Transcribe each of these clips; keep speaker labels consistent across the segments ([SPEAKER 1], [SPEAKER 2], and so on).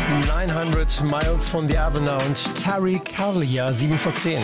[SPEAKER 1] 900 Miles from the Avenue und Terry Callier, 7 vor 10.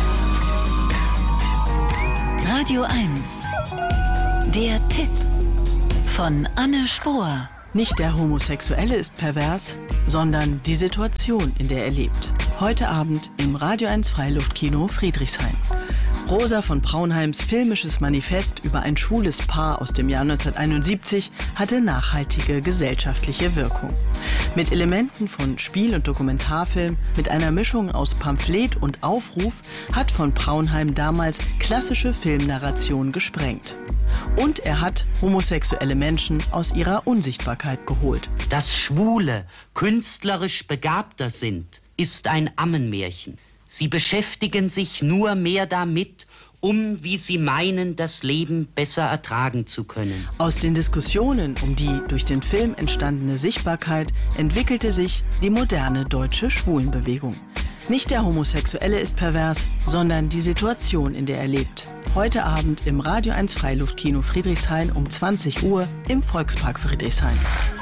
[SPEAKER 2] Radio 1. Der Tipp von Anne Spohr.
[SPEAKER 3] Nicht der Homosexuelle ist pervers, sondern die Situation, in der er lebt. Heute Abend im Radio 1 Freiluftkino Friedrichshain. Rosa von Praunheims filmisches Manifest über ein schwules Paar aus dem Jahr 1971 hatte nachhaltige gesellschaftliche Wirkung. Mit Elementen von Spiel- und Dokumentarfilm, mit einer Mischung aus Pamphlet und Aufruf hat von Praunheim damals klassische Filmnarration gesprengt. Und er hat homosexuelle Menschen aus ihrer Unsichtbarkeit geholt.
[SPEAKER 4] Dass Schwule künstlerisch begabter sind, ist ein Ammenmärchen. Sie beschäftigen sich nur mehr damit, wie sie meinen, das Leben besser ertragen zu können.
[SPEAKER 3] Aus den Diskussionen um die durch den Film entstandene Sichtbarkeit entwickelte sich die moderne deutsche Schwulenbewegung. Nicht der Homosexuelle ist pervers, sondern die Situation, in der er lebt. Heute Abend im Radio 1 Freiluftkino Friedrichshain um 20 Uhr im Volkspark Friedrichshain.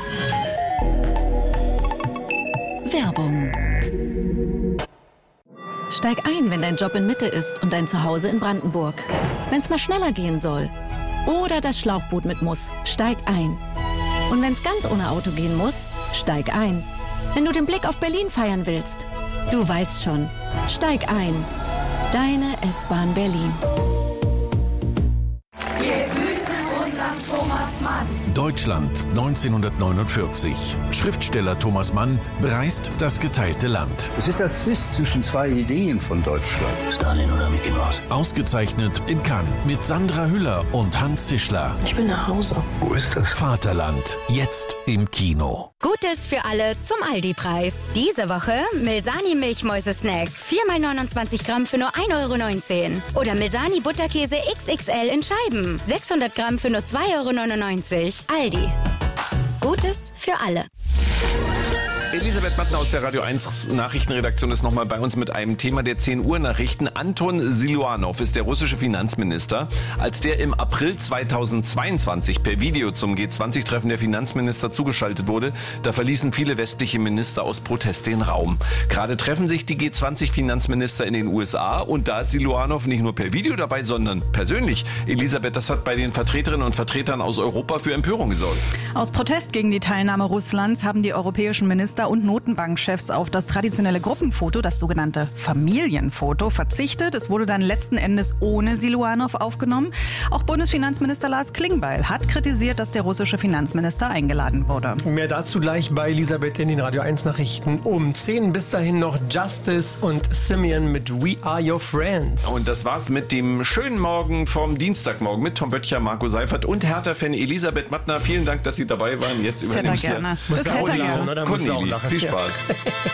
[SPEAKER 2] Werbung.
[SPEAKER 5] Steig ein, wenn dein Job in Mitte ist und dein Zuhause in Brandenburg. Wenn es mal schneller gehen soll oder das Schlauchboot mit muss, steig ein. Und wenn es ganz ohne Auto gehen muss, steig ein. Wenn du den Blick auf Berlin feiern willst, du weißt schon, steig ein. Deine S-Bahn Berlin.
[SPEAKER 6] Wir grüßen unseren Thomas Mann.
[SPEAKER 7] Deutschland 1949. Schriftsteller Thomas Mann bereist das geteilte Land.
[SPEAKER 8] Es ist der Zwist zwischen zwei Ideen von Deutschland.
[SPEAKER 9] Stalin oder Mickey Mouse?
[SPEAKER 7] Ausgezeichnet in Cannes mit Sandra Hüller und Hans Zischler.
[SPEAKER 9] Ich will nach Hause.
[SPEAKER 8] Wo ist das?
[SPEAKER 7] Vaterland, jetzt im Kino.
[SPEAKER 10] Gutes für alle zum Aldi-Preis. Diese Woche Milsani Milchmäuse-Snack. 4x29 Gramm für nur 1,19 €. Oder Milsani Butterkäse XXL in Scheiben. 600 Gramm für nur 2,99 €. Aldi. Gutes für alle.
[SPEAKER 11] Elisabeth Mattner aus der Radio 1 Nachrichtenredaktion ist nochmal bei uns mit einem Thema der 10 Uhr Nachrichten. Anton Siluanow ist der russische Finanzminister. Als der im April 2022 per Video zum G20-Treffen der Finanzminister zugeschaltet wurde, da verließen viele westliche Minister aus Protest den Raum. Gerade treffen sich die G20-Finanzminister in den USA und da ist Siluanow nicht nur per Video dabei, sondern persönlich. Elisabeth, das hat bei den Vertreterinnen und Vertretern aus Europa für Empörung gesorgt.
[SPEAKER 12] Aus Protest gegen die Teilnahme Russlands haben die europäischen Minister und Notenbankchefs auf das traditionelle Gruppenfoto, das sogenannte Familienfoto, verzichtet. Es wurde dann letzten Endes ohne Siluanow aufgenommen. Auch Bundesfinanzminister Lars Klingbeil hat kritisiert, dass der russische Finanzminister eingeladen wurde.
[SPEAKER 1] Mehr dazu gleich bei Elisabeth in den Radio 1 Nachrichten um 10. Bis dahin noch Justice und Simeon mit We Are Your Friends.
[SPEAKER 11] Und das war's mit dem schönen Morgen vom Dienstagmorgen mit Tom Böttcher, Marco Seifert und Hertha-Fan Elisabeth Mattner. Vielen Dank, dass Sie dabei waren. Jetzt übernimmst du.
[SPEAKER 12] Gerne.
[SPEAKER 1] Muss
[SPEAKER 12] das
[SPEAKER 1] auch
[SPEAKER 12] hätte er
[SPEAKER 1] lachen,
[SPEAKER 12] gerne.
[SPEAKER 1] oder? Muss auch lachen.
[SPEAKER 11] Viel Spaß.